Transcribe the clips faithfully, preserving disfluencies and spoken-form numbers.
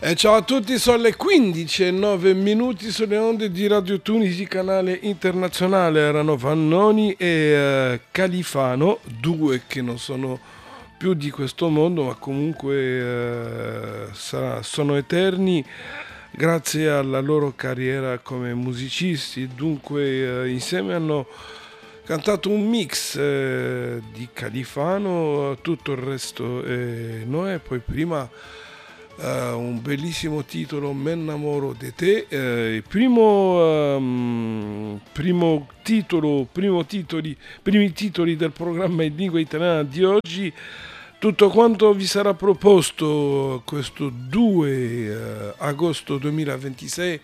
E ciao a tutti, sono le quindici e nove minuti sulle onde di Radio Tunisi, canale internazionale. Erano Vannoni e eh, Califano, due che non sono più di questo mondo, ma comunque eh, sarà- sono eterni grazie alla loro carriera come musicisti. Dunque, eh, insieme hanno cantato un mix eh, di Califano, tutto il resto è Noè, poi prima eh, un bellissimo titolo, Me innamoro de te, eh, il primo, ehm, primo titolo, primo titoli, primi titoli del programma in lingua italiana di oggi. Tutto quanto vi sarà proposto questo due eh, agosto duemilaventisei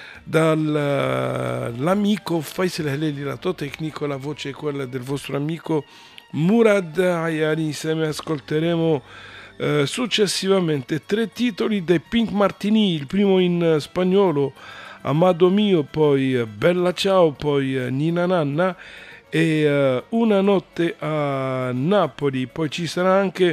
dall'amico Faisal Haleli, lato tecnico, la voce è quella del vostro amico Murad Ayari. Insieme ascolteremo eh, successivamente tre titoli dei Pink Martini, il primo in eh, spagnolo, Amado Mio, poi eh, Bella Ciao, poi eh, Nina Nanna e eh, Una notte a Napoli. Poi ci sarà anche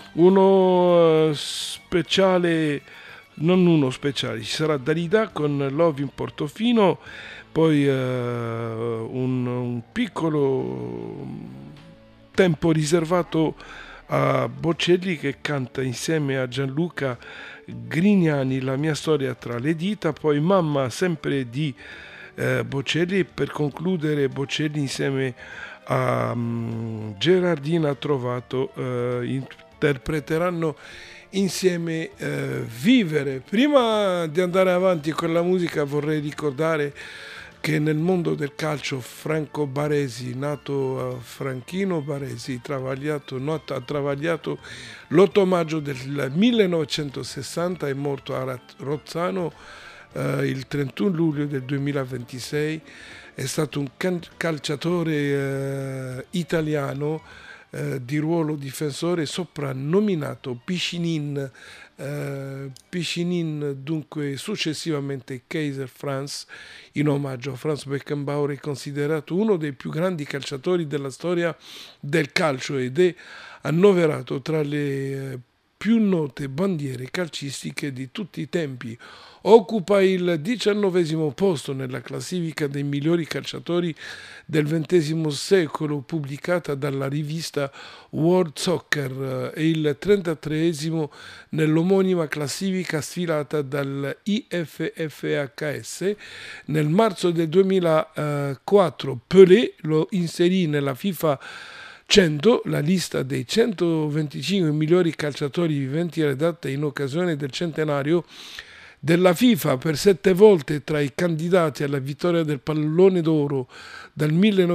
uno eh, speciale, non uno speciale, ci sarà Dalida con Love in Portofino, poi eh, un, un piccolo tempo riservato a Bocelli che canta insieme a Gianluca Grignani La mia storia tra le dita, poi Mamma sempre di eh, Bocelli, per concludere Bocelli insieme a um, Gerardina Trovato eh, interpreteranno insieme eh, Vivere. Prima di andare avanti con la musica vorrei ricordare che nel mondo del calcio Franco Baresi, nato a Franchino Baresi, travagliato, not, ha travagliato l'otto maggio del millenovecentosessanta, è morto a Rozzano eh, il trentuno luglio del duemilaventisei. È stato un can- calciatore eh, italiano eh, di ruolo difensore, soprannominato Pichinin, eh, Pichinin, dunque successivamente Kaiser Franz, in omaggio a Franz Beckenbauer. È considerato uno dei più grandi calciatori della storia del calcio ed è annoverato tra le eh, più note bandiere calcistiche di tutti i tempi. Occupa il diciannovesimo posto nella classifica dei migliori calciatori del ventesimo secolo pubblicata dalla rivista World Soccer e il trentatreesimo nell'omonima classifica stilata dal I F F H S. Nel marzo del duemilaquattro Pelé lo inserì nella FIFA cento, la lista dei centoventicinque migliori calciatori viventi redatta in occasione del centenario della FIFA, per sette volte tra i candidati alla vittoria del pallone d'oro dal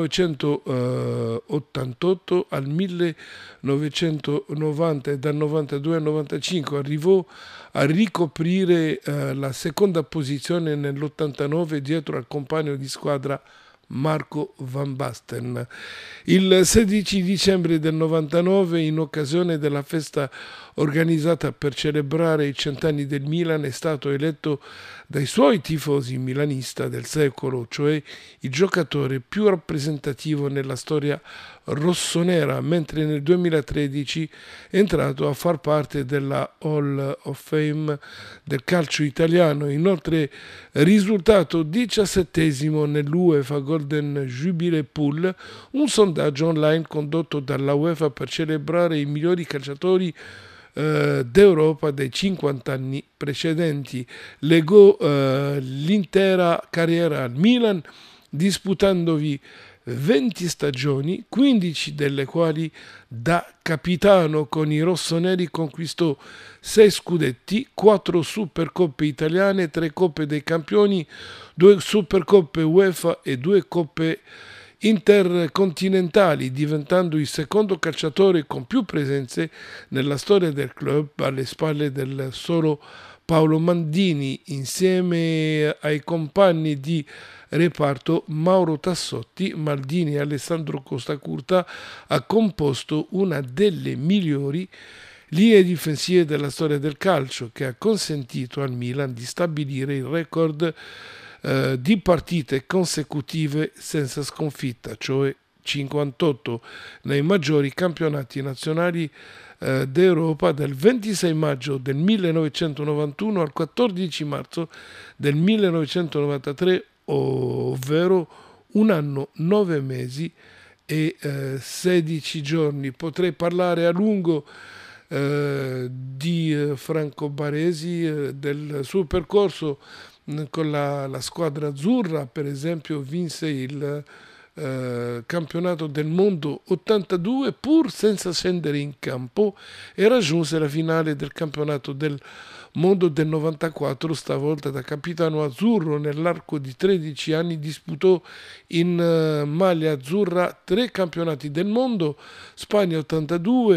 millenovecentottantotto al millenovecentonovanta e dal novantadue al novantacinque. Arrivò a ricoprire eh, la seconda posizione nell'ottantanove dietro al compagno di squadra Marco Van Basten. Il sedici dicembre del novantanove, in occasione della festa organizzata per celebrare i cent'anni del Milan, è stato eletto dai suoi tifosi milanista del secolo, cioè il giocatore più rappresentativo nella storia rossonera, mentre nel duemilatredici è entrato a far parte della Hall of Fame del calcio italiano. Inoltre risultato diciassettesimo nell'UEFA Golden Jubilee Pool, un sondaggio online condotto dalla UEFA per celebrare i migliori calciatori eh, d'Europa dei cinquanta anni precedenti. Legò eh, l'intera carriera al Milan, disputandovi venti stagioni, quindici delle quali da capitano. Con i rossoneri conquistò sei scudetti, quattro supercoppe italiane, tre coppe dei campioni, due supercoppe UEFA e due coppe intercontinentali, diventando il secondo calciatore con più presenze nella storia del club, alle spalle del solo Paolo Maldini. Insieme ai compagni di reparto Mauro Tassotti, Maldini e Alessandro Costacurta ha composto una delle migliori linee difensive della storia del calcio, che ha consentito al Milan di stabilire il record eh, di partite consecutive senza sconfitta, cioè cinquantotto nei maggiori campionati nazionali eh, d'Europa dal ventisei maggio del millenovecentonovantuno al quattordici marzo del millenovecentonovantatré, ovvero un anno, nove mesi e eh, sedici giorni. Potrei parlare a lungo eh, di eh, Franco Baresi, eh, del suo percorso mh, con la, la squadra azzurra. Per esempio vinse il eh, campionato del mondo ottantadue pur senza scendere in campo e raggiunse la finale del campionato del mondo del novantaquattro, stavolta da capitano azzurro. Nell'arco di tredici anni disputò in uh, maglia azzurra tre campionati del mondo: Spagna ottantadue,